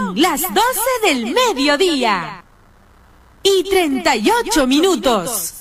Son las 12 del mediodía y 38 minutos.